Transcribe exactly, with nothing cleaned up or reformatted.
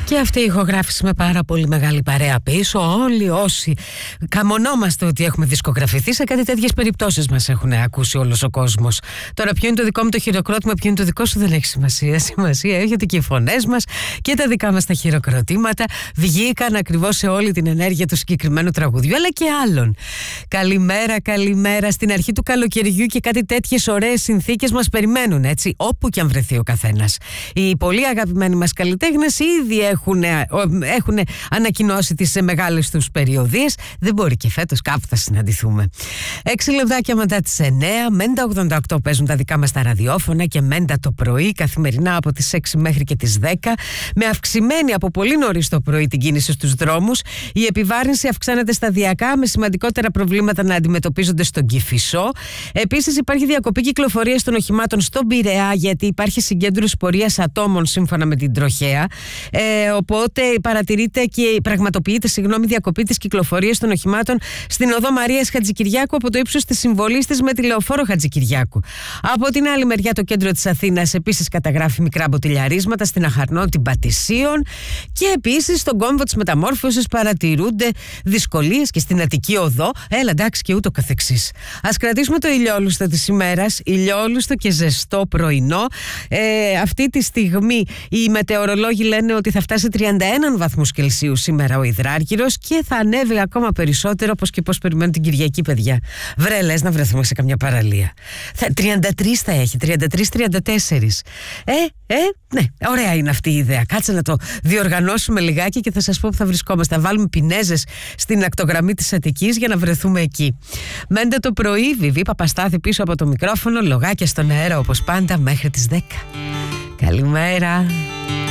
Και αυτή η ηχογράφηση με πάρα πολύ μεγάλη παρέα πίσω. Όλοι όσοι καμονόμαστε ότι έχουμε δισκογραφηθεί, σε κάτι τέτοιες περιπτώσεις μας έχουν ακούσει όλος ο κόσμος. Τώρα, ποιο είναι το δικό μου το χειροκρότημα, ποιο είναι το δικό σου, δεν έχει σημασία. Σημασία έχει ότι και οι φωνές μας και τα δικά μας τα χειροκροτήματα βγήκαν ακριβώς σε όλη την ενέργεια του συγκεκριμένου τραγουδιού, αλλά και άλλων. Καλημέρα, καλημέρα. Στην αρχή του καλοκαιριού και κάτι τέτοιες ωραίες συνθήκες μας περιμένουν, έτσι, όπου και αν βρεθεί ο καθένας. Οι πολύ αγαπημένοι μας καλλιτέχνες ήδη έχουν, έχουν ανακοινώσει τις μεγάλες τους περιοδίες. Δεν μπορεί και φέτος, κάπου θα συναντηθούμε. Έξι λεπτάκια μετά τις εννέα, Μέντα ογδόντα οκτώ παίζουν τα δικά μας τα ραδιόφωνα και Μέντα το πρωί, καθημερινά από τις έξι μέχρι και τις δέκα, με αυξημένη από πολύ νωρίς το πρωί την κίνηση στους δρόμους. Η επιβάρυνση αυξάνεται σταδιακά, με σημαντικότερα προβλήματα να αντιμετωπίζονται στον Κηφισό. Επίσης, υπάρχει διακοπή κυκλοφορίας των οχημάτων στον Πειραιά, γιατί υπάρχει συγκέντρωση πορείας ατόμων σύμφωνα με την τροχέα. Ε, οπότε παρατηρείται και πραγματοποιείται συγγνώμη, διακοπή της κυκλοφορίας των οχημάτων στην οδό Μαρίας Χατζικυριάκου από το ύψος της Συμβολής της με τη Λεωφόρο Χατζικυριάκου. Από την άλλη μεριά, το κέντρο της Αθήνας επίσης καταγράφει μικρά μποτιλιαρίσματα στην Αχαρνώτη Πατησίων. Και επίσης στον κόμβο της Μεταμόρφωσης παρατηρούνται δυσκολίες και στην Αττική Οδό. Έλα, εντάξει, και ούτω καθεξής. Ας κρατήσουμε το ηλιόλουστο της ημέρας, ηλιόλουστο και ζεστό πρωινό. Ε, αυτή τη στιγμή οι μετεωρολόγοι λένε ότι θα φτάσει τριάντα ένα βαθμούς Κελσίου σήμερα ο Ιδράργυρος και θα ανέβει ακόμα περισσότερο, όπως και πώς περιμένουν την Κυριακή, παιδιά. Βρε, λες να βρεθούμε σε καμιά παραλία. Θα, τριάντα τρία θα έχει, τριάντα τρία τριάντα τέσσερα. Ε, ε, ναι, ωραία είναι αυτή η ιδέα. Κάτσε να το διοργανώσουμε λιγάκι και θα σας πω που θα βρισκόμαστε. Θα βάλουμε πινέζες στην ακτογραμμή της Αττικής για να βρεθούμε εκεί. Μέντε το πρωί, Βιβί Παπαστάθη πίσω από το μικρόφωνο, λογάκια στον αέρα όπως πάντα μέχρι τις δέκα. Καλημέρα.